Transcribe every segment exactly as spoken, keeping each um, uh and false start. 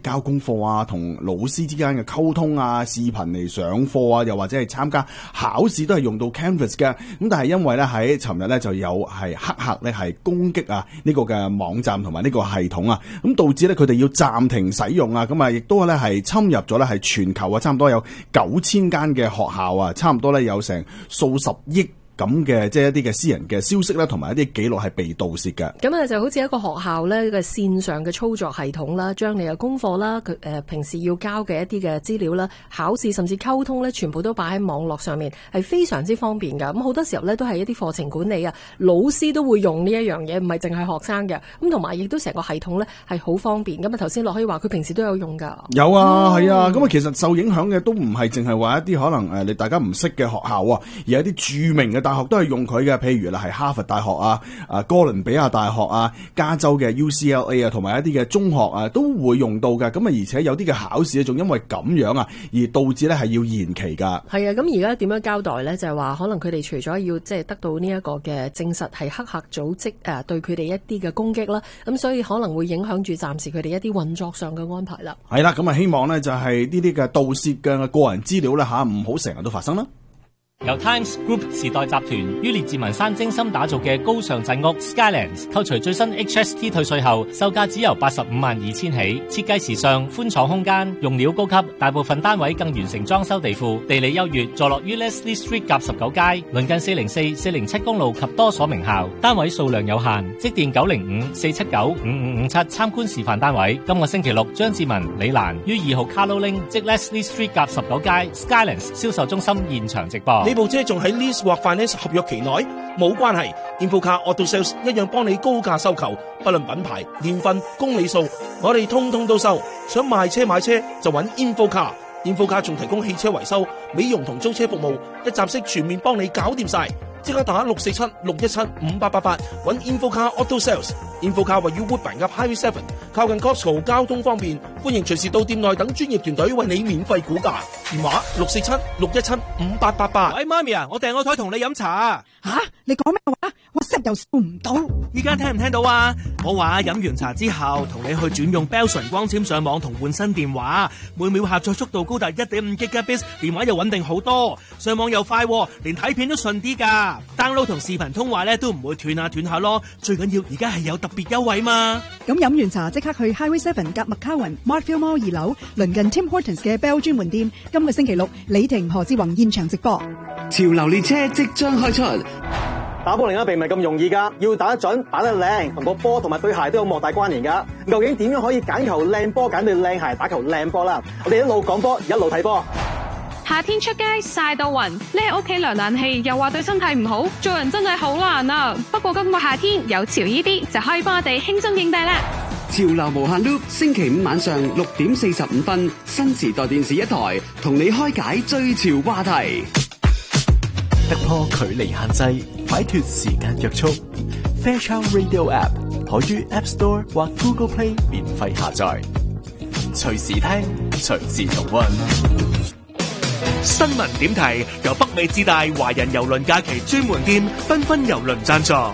交功課啊，同老師之間嘅溝通啊，視頻嚟上課啊，又或者係參加考試都係用到 Canvas 嘅。咁但係因為咧喺尋日咧就有係黑客咧係攻擊啊呢個嘅網站同埋呢個系統啊，咁導致咧佢哋要暫停使用啊，咁啊亦都咧係侵入咗咧係全球啊差唔多有九千間嘅學校啊，差唔多咧有成數十億咁嘅即係一啲嘅私人嘅消息啦，同埋一啲記錄係被盜竊嘅。 咁啊就好似一個學校咧嘅線上嘅操作系統啦，將你嘅功課啦，佢誒平時要交嘅一啲嘅資料啦，考試甚至溝通咧，全部都擺喺網絡上面，係非常之方便噶。咁好多時候咧都係一啲課程管理啊，老師都會用呢一樣嘢，唔係淨係學生嘅。咁同埋亦都成個系統咧係好方便。咁啊頭先樂希話佢平時都有用噶。 有啊，係、嗯、啊。咁啊其實受影響嘅都唔係淨係話一啲可能誒你大家唔識嘅學校啊，而係一啲著名嘅大學都係用佢嘅，譬如啦係哈佛大學啊、啊哥倫比亞大學啊、加州嘅 U C L A 啊，同埋一啲嘅中學啊都會用到嘅。咁啊而且有啲嘅考試咧，仲因為咁樣啊而導致咧係要延期噶。係啊，咁而家點樣交代咧？就係話可能佢哋除咗要即係得到呢一個嘅證實係黑客組織誒對佢哋一啲嘅攻擊啦，咁所以可能會影響住暫時佢哋一啲運作上嘅安排啦。係啦，咁啊希望咧就係呢啲嘅盜竊嘅個人資料啦吓，唔好成日都發生啦。 由 Times Group 時代集團於列治文山精心打造嘅高尚鎮屋 Skylands， 扣除最新 H S T 退稅後，售價只由八十五萬二千起。設計時尚，寬敞空間，用料高級，大部分單位更完成裝修地庫，地理優越，坐落於 Leslie Street 甲十九街，鄰近四零四、四零七公路及多所名校。單位數量有限，即電九零五四七九五五五七參觀示範單位。今個星期六，張志文、李蘭於二號 Carlo Link 即 Leslie Street 甲十九街 Skylands 銷售中心現場直播。 呢部車仲喺 lease 或 finance 合約期內，冇關係。Infocar Auto Sales 一樣幫你高價收購，不論品牌、年份、公里數，我哋通通都收。想賣車買車就揾 Infocar。Infocar 仲提供汽車維修、美容同租車服務，一站式全面幫你搞掂晒。即刻打六四七六一七五八八八揾 Infocar Auto Sales。Infocar 位於 Woodbine 及 Highway Seven， 靠近 Costco， 交通方便，歡迎隨時到店內等專業團隊為你免費估價。電話六四七六一七五八八八。 喂，媽咪啊，我訂個台同你飲茶啊！ 吓，你講咩話？我息又收唔到。 依家聽唔聽到啊？我話飲完茶之後，同你去轉用 Bellson 光纖上網同換新電話，每秒下載速度高達 一點五 Gigabits， 電話又穩定好多，上網又快，連睇片都順啲噶。download 同視頻通話咧都唔會斷下斷下咯。最緊要而家係有特別優惠嘛。 咁飲完茶即刻去 Highway Seven 夾 McCowan Martfield Mall 二樓，鄰近 Tim Hortons 嘅 Bell 專門店。今個星期六，李婷何志宏現場直播。 潮流列車即將開出。 打波另一並唔係咁容易噶，要打得準、打得靚，同個波同埋對鞋都有莫大關聯噶。究竟點樣可以揀球靚波、揀對靚鞋、打球靚波啦？我哋一路講波，一路睇波。 夏天出街曬到暈，匿喺屋企涼冷氣又話對身體唔好，做人真係好難啊！不過今個夏天有潮依啲，就可以幫我哋輕鬆應對啦。 潮流無限 loop， 星期五晚上六點四十五分，新時代電視一台，同你開解最潮話題。 突破距離限制，擺脫時間約束。Fairchild Radio App 可於 App Store 或 Google Play 免費下載，隨時聽，隨時重溫。 新聞點題由北美至大華人郵輪假期專門店繽紛郵輪贊助。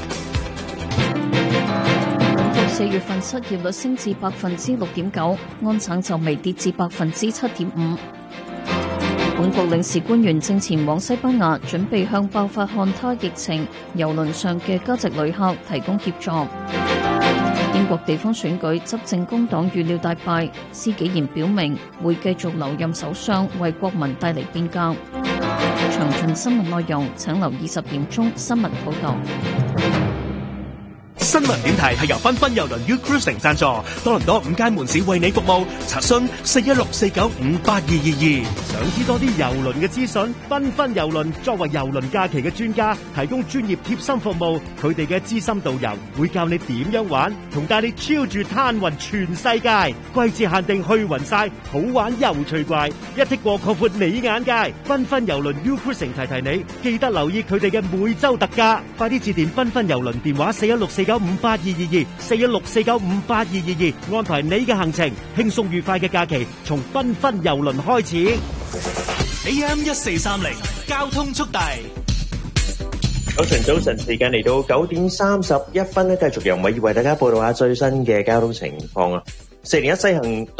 本港四月份失業率升至百分之六點九，安省就微跌至百分之七點五。本國領事官員正前往西班牙，準備向爆發漢他疫情郵輪上嘅加籍旅客提供協助。英國地方選舉執政工黨預料大敗，施紀賢表明會繼續留任首相，為國民帶嚟變革。詳盡新聞內容請留意十點鐘新聞報道。 新聞點題係由繽紛郵輪 U Cruising 贊助，多倫多五間門市為你服務，查詢四一六四九五八二二二。想知多啲郵輪嘅資訊？繽紛郵輪作為郵輪假期嘅專家，提供專業貼心服務。佢哋嘅資深導遊會教你點樣玩，同帶你超住攤勻全世界。季節限定去勻晒，好玩又趣怪，一剔過擴闊你眼界。繽紛郵輪 U Cruising 提提你，記得留意佢哋嘅每週特價。快啲致電繽紛郵輪電話四一六四九五八二二二，四一六四九五八二二二，安排你嘅行程，輕鬆愉快嘅假期從繽紛郵輪開始。A M 一四三零交通速遞。 早晨，早晨，時間嚟到九點三十一分咧，繼續由偉為大家報道下最新嘅交通情況啊。四零一西行